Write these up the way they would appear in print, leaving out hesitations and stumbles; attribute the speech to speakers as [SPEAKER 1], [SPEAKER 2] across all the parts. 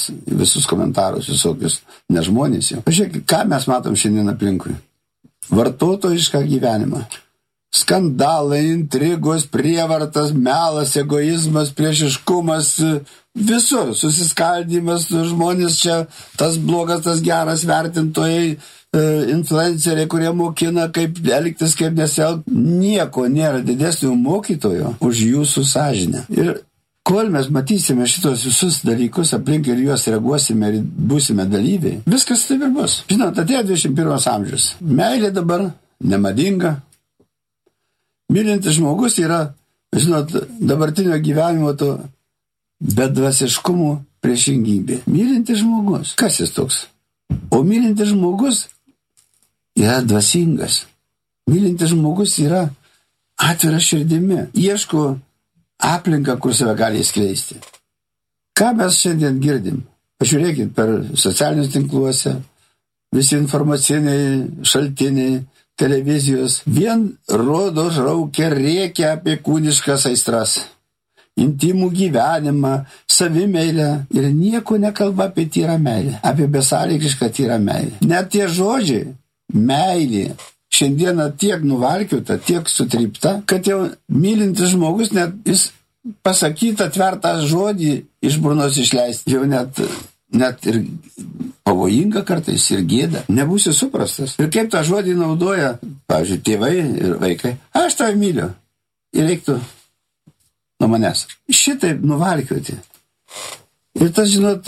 [SPEAKER 1] visus komentarus, visokius nežmonės jau. Pažiūrėk, ką mes matom šiandien aplinkui. Vartotojišką gyvenimą. Skandalai, intrigos, prievartas, melas, egoizmas, priešiškumas, visur susiskaldymas, žmonės čia, tas blogas, tas geras, vertintojai, influenceriai, kurie mokina, kaip elgtis, kaip nesielgti. Nieko nėra didesnio mokytojo už jūsų sąžinę. Ir kol mes matysime šitos visus dalykus aplink ir juos reaguosime ir būsime dalyviai, viskas taip ir bus. Žinot, atėjo 21 amžius. Meilė dabar nemadinga. Mylintis žmogus yra, žinot, dabartinio gyvenimo to bedvasiškumo priešingybė. Mylintis žmogus. Kas jis toks? O mylintis žmogus yra dvasingas. Mylintis žmogus yra atviras širdimi. Ieško aplinką, kur save gali įskleisti. Ką mes šiandien girdim? Pažiūrėkit per socialinius tinkluose, visi informaciniai šaltiniai, televizijos, vien rodo, raukia, rėkia apie kūniškas aistras, intimų gyvenimą, savimeilę ir nieko nekalba apie tyrą meilę, apie besąlygišką tyrą meilę. Net tie žodžiai, meilė, šiandieną tiek nuvalkiuota, tiek sutrypta, kad jau mylintis žmogus, net jis pasakytą tvertą žodį iš burnos išleisti, jau net ir pavojinga kartais ir gėda. Nebūsi suprastas. Ir kaip tą žodį naudoja, pavyzdžiui, tėvai ir vaikai. Aš tave myliu. Ir reiktų nuo manęs. Šitaip nuvalkiuoti. Ir tas, žinot,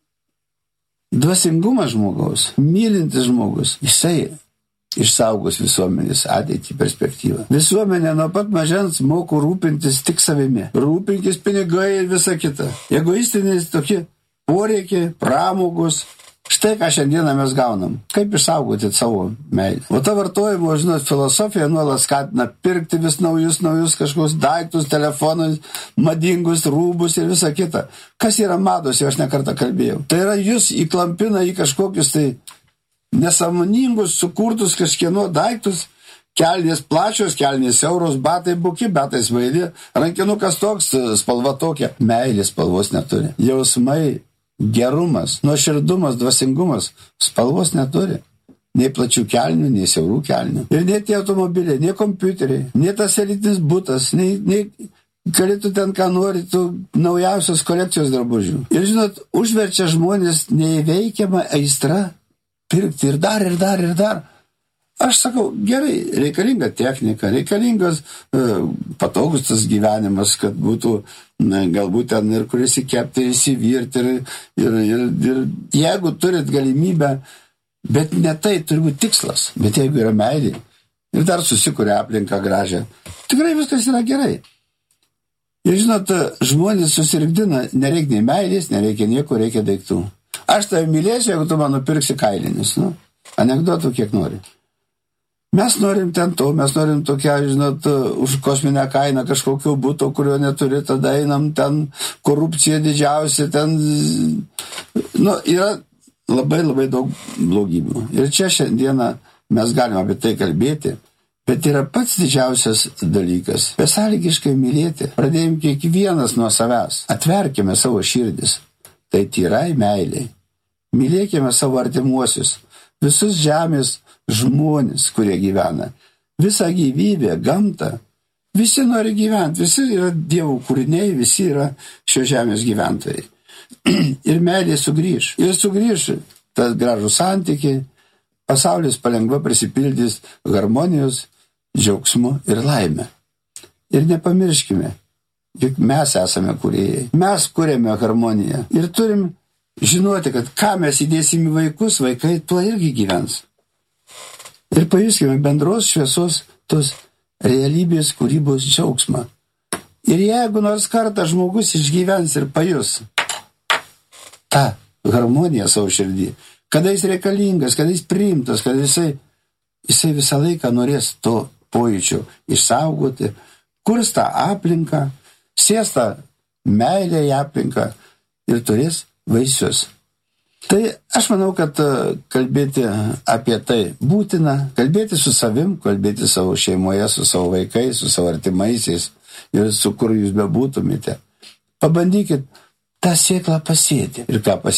[SPEAKER 1] dvasingumas žmogaus, mylintis žmogus, jisai išsaugos visuomenės ateitį perspektyvą. Visuomenė nuo pat mažens moko rūpintis tik savimi. Rūpinkis pinigai ir visa kita. Egoistiniai tokie poreikiai, pramogus. Štai ką šiandieną mes gaunam. Kaip išsaugoti savo meilę. O ta vartojimo, žinot, filosofija nuolat skatina pirkti vis naujus kažkokius daiktus, telefonus, madingus rūbus ir visa kita. Kas yra mados, jau aš nekartą kalbėjau. Tai yra jūs įklampina į kažkokius tai nesąmoningus, sukurtus kažkieno daiktus, kelnės plačios, kelnės siauros, batai buki, batai svaili, rankinukas toks, spalva tokia. Meilės spalvos neturi. Jausmai, gerumas, nuoširdumas, dvasingumas spalvos neturi. Nei plačių kelnių, nei siaurų kelnių. Ir nei tie automobiliai, nei kompiuteriai, nei tas elitinis butas, nei galėtų ten ką nori, tų naujausios kolekcijos drabužių. Ir žinot, užverčia žmonės neįveikiamą aistrą pirkti ir dar. Aš sakau, gerai, reikalinga technika, reikalingas patogus tas gyvenimas, kad būtų galbūt ten ir kur įsikepti, įsivirti ir jeigu turit galimybę, bet ne tai turi būti tikslas, bet jeigu yra meilė ir dar susikuria aplinką gražią, tikrai viskas yra gerai. Ir žinot, žmonės susirgdina, nereikia nei meilės, nereikia nieko, reikia daiktų. Aš tave mylėsiu, jeigu tu man nupirksi kailinius, anekdotų kiek nori. Mes norim ten to, mes norim tokią, žinot, už kosminę kainą kažkokio buto, kurio neturi, tada einam ten, korupcija didžiausia, ten, yra labai daug blogybių. Ir čia šiandieną mes galime apie tai kalbėti, bet yra pats didžiausias dalykas. Besąlygiškai mylėti. Pradėjom kiekvienas nuo savęs. Atverkime savo širdis. Tai tyrai meiliai. Mylėkime savo artimuosius. Visus žemės žmonės, kurie gyvena, visą gyvybę, gamtą, visi nori gyventi, visi yra Dievo kūriniai, visi yra šio žemės gyventojai. Ir meilė sugrįž. Ir sugrįž tas gražus santykiai, pasaulis palengva prisipildys harmonijos, džiaugsmu ir laimę. Ir nepamirškime, juk mes esame kūrėjai. Mes kūrėme harmoniją. Ir turim žinoti, kad ką mes įdėsim į vaikus, vaikai tuo irgi gyvens. Ir pajuskime bendros šviesos tos realybės kūrybos džiaugsmą. Ir jeigu nors kartą žmogus išgyvens ir pajus tą harmoniją savo širdį, kada jis reikalingas, kada jis priimtas, kada jisai visą laiką norės to pojūčio išsaugoti, kurs tą aplinką, sės tą meilę į aplinką ir turės vaisius. Tai aš manau, kad kalbėti apie tai būtina, kalbėti su savim, kalbėti savo šeimoje, su savo vaikais, su savo artimaisiais ir su kur jūs bebūtumėte. Pabandykit tą sėklą pasėti ir ką pasėti.